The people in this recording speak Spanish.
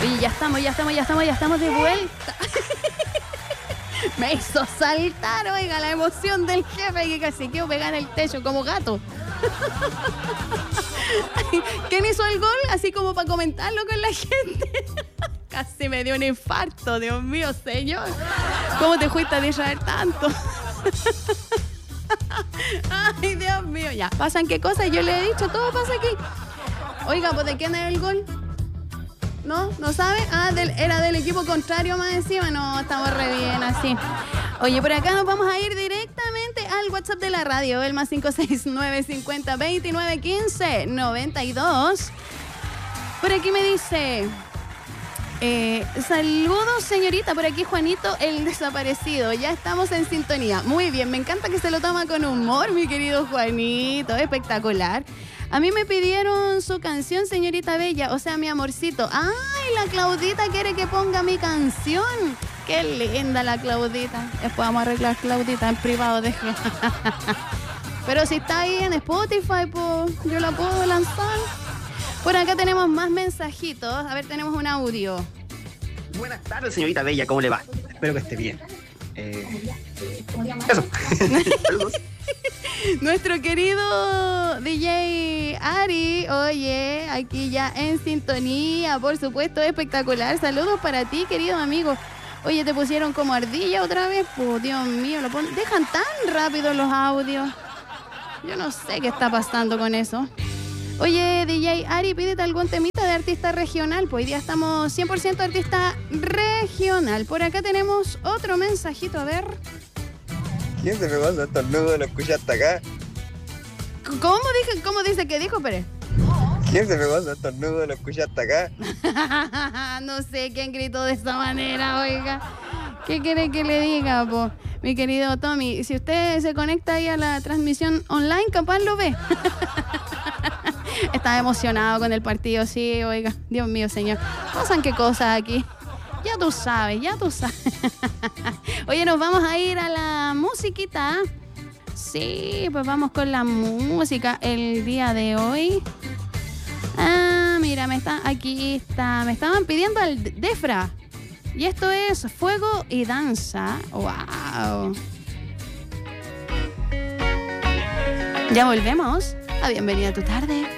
Oye, ya estamos de vuelta. Me hizo saltar, oiga, la emoción del jefe que casi quedó pegada en el techo como gato. ¿Quién hizo el gol? Así como para comentarlo con la gente. Casi me dio un infarto, Dios mío, señor. ¿Cómo te fuiste a distraer tanto? Ay, Dios mío, ya. ¿Pasan qué cosas? Yo le he dicho, todo pasa aquí. Oiga, pues ¿de quién era el gol? ¿No? ¿No sabe? Ah, era del equipo contrario más encima. No, estamos re bien así. Oye, por acá nos vamos a ir directamente al WhatsApp de la radio, el más 569-50-29-15-92. Por aquí me dice... saludos, señorita, por aquí Juanito, el desaparecido. Ya estamos en sintonía. Muy bien, me encanta que se lo toma con humor, mi querido Juanito. Espectacular. A mí me pidieron su canción, señorita Bella, o sea, mi amorcito. ¡Ay, la Claudita quiere que ponga mi canción! ¡Qué linda la Claudita! Después vamos a arreglar Claudita en privado, déjame. Pero si está ahí en Spotify, pues yo la puedo lanzar. Por acá tenemos más mensajitos. A ver, tenemos un audio. Buenas tardes, señorita Bella, ¿cómo le va? Espero que esté bien. Eso. Saludos. Nuestro querido DJ Ari, oye, aquí ya en sintonía, por supuesto, espectacular. Saludos para ti, querido amigo. Oye, te pusieron como ardilla otra vez, pues Dios mío, dejan tan rápido los audios. Yo no sé qué está pasando con eso. Oye, DJ Ari, pídete algún temita de artista regional, pues hoy día estamos 100% artista regional. Por acá tenemos otro mensajito, a ver. ¿Quién se me pasa estos nudos? ¿Lo escuchaste acá? ¿Cómo dice que dijo, Pérez? ¿Quién se me pasa estos nudos? ¿Lo escuchaste acá? No sé quién gritó de esa manera, oiga. ¿Qué quiere que le diga, po? Mi querido Tommy? Si usted se conecta ahí a la transmisión online, capaz lo ve. Está emocionado con el partido, sí, oiga. Dios mío, señor. Pasan qué cosas aquí. Ya tú sabes. Oye, nos vamos a ir a la musiquita. Sí, pues vamos con la música el día de hoy. Ah, mira, aquí está. Me estaban pidiendo al Defra. Y esto es Fuego y Danza. ¡Wow! Ya volvemos a Bienvenida a tu tarde.